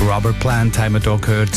Rubber Plant haben wir hier gehört.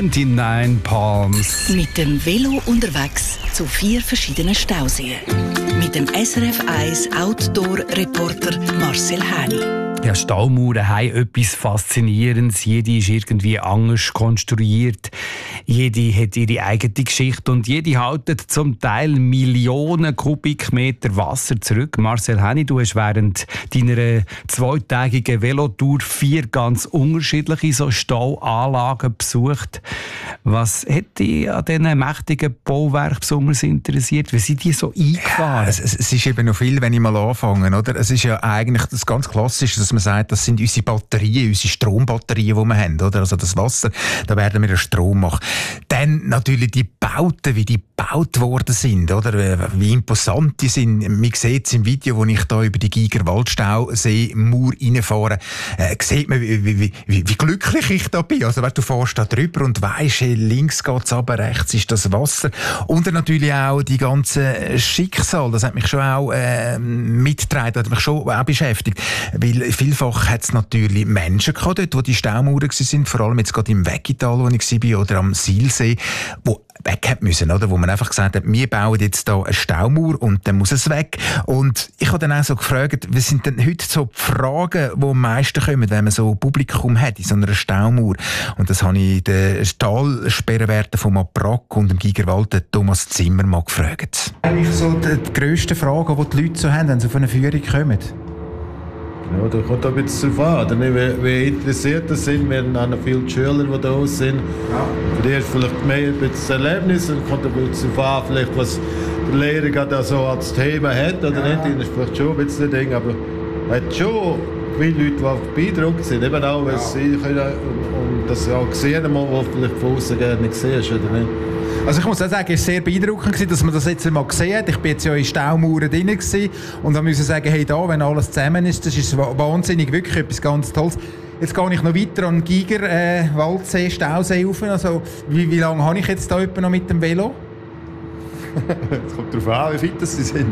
29 Palms. Mit dem Velo unterwegs zu 4 verschiedenen Stauseen. Mit dem SRF 1 Outdoor-Reporter Marcel Häni. Ja, Staumauern haben etwas Faszinierendes. Jede ist irgendwie anders konstruiert. Jede hat ihre eigene Geschichte und jede haltet zum Teil Millionen Kubikmeter Wasser zurück. Marcel Häni, du hast während deiner 2-tägigen Velotour 4 ganz unterschiedliche so Stauanlagen besucht. Was hat dich an diesen mächtigen Bauwerken besonders interessiert? Wie sind die so eingefahren? Ja, es ist eben noch viel, wenn ich mal anfange. Oder? Es ist ja eigentlich das ganz Klassische, dass man sagt, das sind unsere Batterien, unsere Strombatterien, die wir haben. Oder? Also das Wasser, da werden wir den Strom machen. Dann natürlich die Bauten, wie die gebaut worden sind, oder? Wie imposant die sind. Man sieht es im Video, wo ich da über die Giger-Waldstausee-Mauer reinfahre, sieht man, wie glücklich ich da bin. Also weißt, du fährst da drüber und weisst, links geht es runter, rechts ist das Wasser. Und dann natürlich auch die ganze Schicksal, das hat mich schon auch mitgetragen, hat mich schon auch beschäftigt. Weil vielfach hat es natürlich Menschen gehabt dort, wo die Staumauern waren, vor allem jetzt gerade im Weggital, wo ich war, oder am Silsee, wo weg hat müssen, oder? Wo man einfach gesagt hat, wir bauen jetzt da eine Staumauer und dann muss es weg. Und ich habe dann auch so gefragt, was sind denn heute so die Fragen, die am meisten kommen, wenn man so Publikum hat in so einer Staumauer? Und das habe ich den Talsperrenwärter vom Aprak und dem Gigerwald, Thomas Zimmer, mal gefragt. Eigentlich so die grössten Fragen, die die Leute so haben, wenn sie auf eine Führung kommen? Ja, da kommt ein bisschen darauf an, wie interessiert das sind. Wir haben auch noch viele Schüler, die da sind. Ja. Für die ist vielleicht mehr ein bisschen Erlebnis und kommt ein bisschen darauf an, vielleicht, was der Lehrer gerade so als Thema hat oder nicht. Das ist vielleicht schon ein bisschen ein Ding, aber es hat schon viele Leute, die beeindruckt sind. Eben auch, weil sie können und das auch gesehen haben, was vielleicht von außen gerne nicht siehst, oder nicht? Also ich muss auch sagen, es war sehr beeindruckend, dass man das jetzt mal gesehen hat. Ich war jetzt ja in Staumauern drin und dann musste sagen, hey, da, wenn alles zusammen ist, das ist wahnsinnig, wirklich etwas ganz Tolles. Jetzt gehe ich noch weiter an den Giger, Waldsee, Stausee rauf. Also, wie lange habe ich jetzt da noch mit dem Velo? Es kommt darauf an, wie fit sie sind.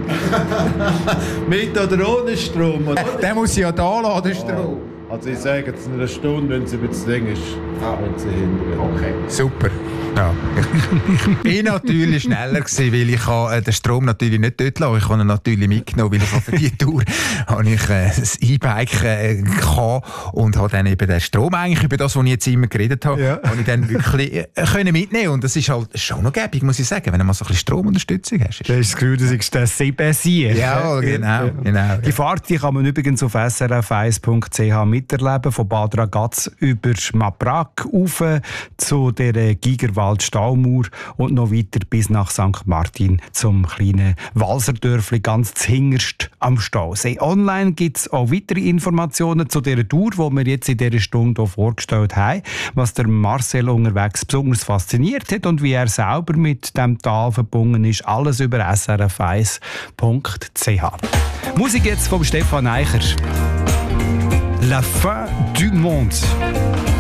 Mit oder ohne Strom? Oder? Der muss ja da laden, Strom. Also ich sage jetzt in einer Stunde, wenn sie ein bisschen Ding ist, wenn sie hinten. Okay, super. Ja. Ich war natürlich schneller gewesen, weil ich den Strom natürlich nicht dort lassen. Ich habe ihn natürlich mitgenommen, weil ich für diese Tour habe ich das E-Bike und habe dann eben den Strom eigentlich über das, was ich jetzt immer geredet habe, habe ich dann wirklich können mitnehmen. Und das ist halt schon noch gäbig, muss ich sagen, wenn du mal so ein bisschen Stromunterstützung hast. Das ist das Gefühl, das ist der CBC. Ja, genau. Die Fahrt die kann man übrigens auf srf1.ch miterleben, von Bad Ragaz über Maprak rauf zu der Gigerwald-Staumauer und noch weiter bis nach St. Martin zum kleinen Walserdörfli, ganz zuhinterst am Stausee. Online gibt es auch weitere Informationen zu dieser Tour, die wir jetzt in dieser Stunde vorgestellt haben, was der Marcel unterwegs besonders fasziniert hat und wie er selber mit dem Tal verbunden ist. Alles über srf1.ch. Musik jetzt von Stefan Eicher. La fin du monde.